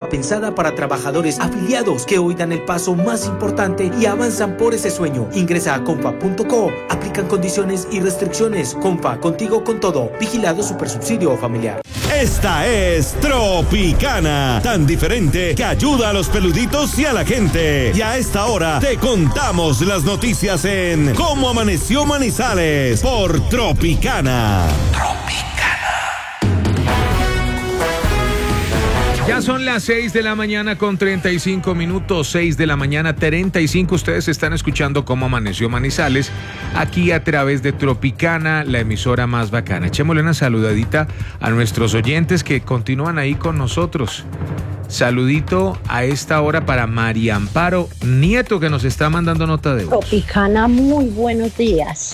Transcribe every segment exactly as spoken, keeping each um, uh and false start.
pensada para trabajadores afiliados que hoy dan el paso más importante y avanzan por ese sueño. Ingresa a compa punto co. Aplican condiciones y restricciones. Compa, contigo con todo. Vigilado Supersubsidio Familiar. Esta es Tropicana, tan diferente que ayuda a los peluditos y a la gente. Y a esta hora te contamos las noticias en Cómo Amaneció Manizales por Tropicana. Ya son las seis de la mañana con treinta y cinco minutos, seis de la mañana treinta y cinco. Ustedes están escuchando Cómo Amaneció Manizales, aquí a través de Tropicana, la emisora más bacana. Echémosle una saludadita a nuestros oyentes que continúan ahí con nosotros. Saludito a esta hora para María Amparo Nieto, que nos está mandando nota de voz. Tropicana, muy buenos días.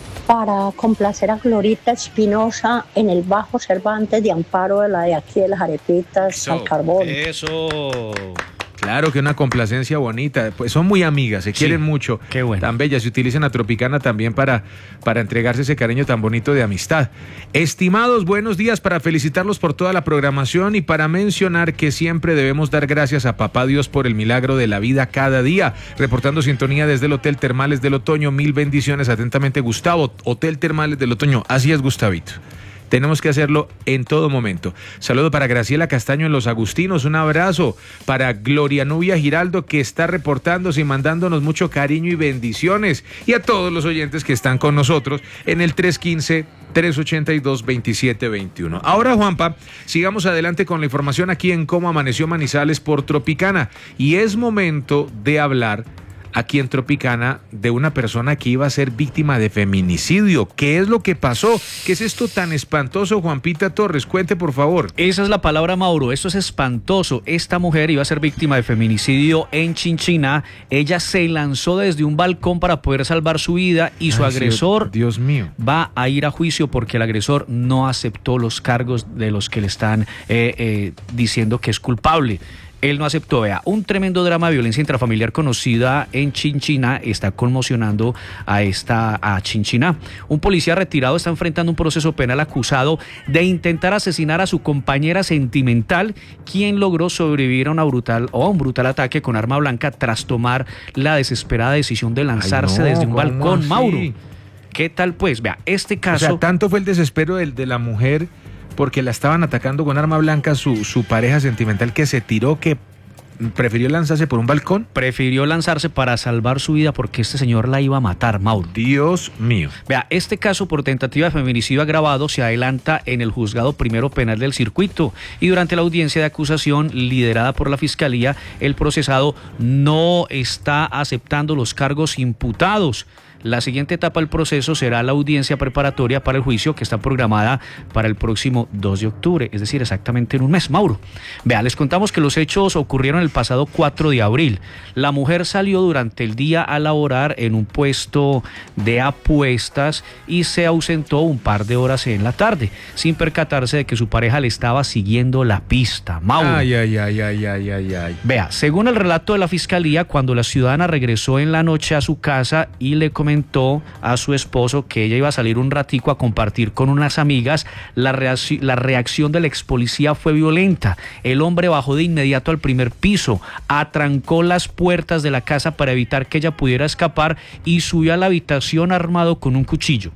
Para complacer a Glorita Espinosa en el Bajo Cervantes de Amparo, de la de aquí de las Arepitas al Carbón. Eso. Claro que una complacencia bonita, pues son muy amigas, se quieren sí, mucho, qué bueno. Tan bellas, se utilizan a Tropicana también para, para entregarse ese cariño tan bonito de amistad. Estimados, buenos días, para felicitarlos por toda la programación y para mencionar que siempre debemos dar gracias a Papá Dios por el milagro de la vida cada día. Reportando sintonía desde el Hotel Termales del Otoño, mil bendiciones, atentamente Gustavo, Hotel Termales del Otoño, así es Gustavito. Tenemos que hacerlo en todo momento. Saludo para Graciela Castaño en Los Agustinos, un abrazo para Gloria Nubia Giraldo, que está reportándose y mandándonos mucho cariño y bendiciones, y a todos los oyentes que están con nosotros en el tres uno cinco, tres ocho dos, dos siete dos uno. Ahora, Juanpa, sigamos adelante con la información aquí en Cómo Amaneció Manizales por Tropicana, y es momento de hablar aquí en Tropicana de una persona que iba a ser víctima de feminicidio. ¿Qué es lo que pasó? ¿Qué es esto tan espantoso, Juanpita Torres? Cuente, por favor. Esa es la palabra, Mauro. Esto es espantoso. Esta mujer iba a ser víctima de feminicidio en Chinchiná. Ella se lanzó desde un balcón para poder salvar su vida y su Ay, agresor, Dios mío, va a ir a juicio porque el agresor no aceptó los cargos de los que le están eh, eh, diciendo que es culpable. Él no aceptó. Vea, un tremendo drama de violencia intrafamiliar conocida en Chinchiná está conmocionando a esta a Chinchiná. Un policía retirado está enfrentando un proceso penal acusado de intentar asesinar a su compañera sentimental, quien logró sobrevivir a una brutal o a un brutal ataque con arma blanca tras tomar la desesperada decisión de lanzarse Ay, no, desde un balcón. Así? Mauro, ¿qué tal pues? Vea, este caso... O sea, tanto fue el desespero de, de la mujer porque la estaban atacando con arma blanca su, su pareja sentimental, que se tiró, que prefirió lanzarse por un balcón. Prefirió lanzarse para salvar su vida porque este señor la iba a matar, Mauro. Dios mío. Vea, este caso por tentativa de feminicidio agravado se adelanta en el Juzgado Primero Penal del Circuito, y durante la audiencia de acusación liderada por la Fiscalía, el procesado no está aceptando los cargos imputados. La siguiente etapa del proceso será la audiencia preparatoria para el juicio, que está programada para el próximo dos de octubre, es decir, exactamente en un mes, Mauro. Vea, les contamos que los hechos ocurrieron el pasado cuatro de abril. La mujer salió durante el día a laborar en un puesto de apuestas y se ausentó un par de horas en la tarde, sin percatarse de que su pareja le estaba siguiendo la pista, Mauro. Ay, ay, ay, ay, ay, ay, ay. Vea, según el relato de la Fiscalía, cuando la ciudadana regresó en la noche a su casa y le comentó comentó a su esposo que ella iba a salir un ratico a compartir con unas amigas, la, reacc- la reacción del ex policía fue violenta. El hombre bajó de inmediato al primer piso, atrancó las puertas de la casa para evitar que ella pudiera escapar y subió a la habitación armado con un cuchillo.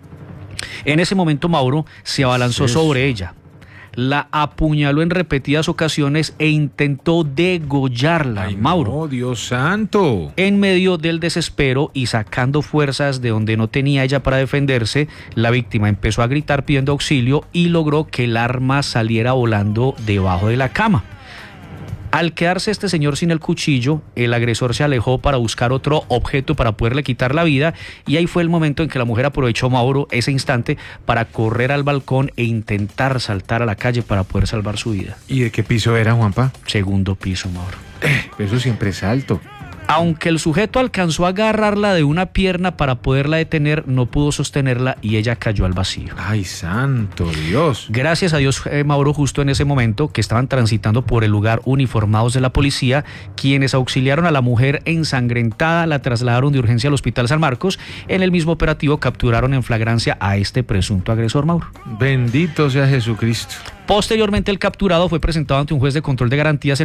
En ese momento, Mauro se abalanzó sobre ella, la apuñaló en repetidas ocasiones e intentó degollarla. Ay, Mauro. ¡Oh, Dios santo! En medio del desespero y sacando fuerzas de donde no tenía ella para defenderse, la víctima empezó a gritar pidiendo auxilio y logró que el arma saliera volando debajo de la cama. Al quedarse este señor sin el cuchillo, el agresor se alejó para buscar otro objeto para poderle quitar la vida, y ahí fue el momento en que la mujer aprovechó, Mauro, ese instante para correr al balcón e intentar saltar a la calle para poder salvar su vida. ¿Y de qué piso era, Juanpa? Segundo piso, Mauro. Eh, eso siempre es alto. Aunque el sujeto alcanzó a agarrarla de una pierna para poderla detener, no pudo sostenerla y ella cayó al vacío. ¡Ay, santo Dios! Gracias a Dios, eh, Mauro, justo en ese momento que estaban transitando por el lugar uniformados de la policía, quienes auxiliaron a la mujer ensangrentada, la trasladaron de urgencia al Hospital San Marcos. En el mismo operativo capturaron en flagrancia a este presunto agresor, Mauro. Bendito sea Jesucristo. Posteriormente, el capturado fue presentado ante un juez de control de garantías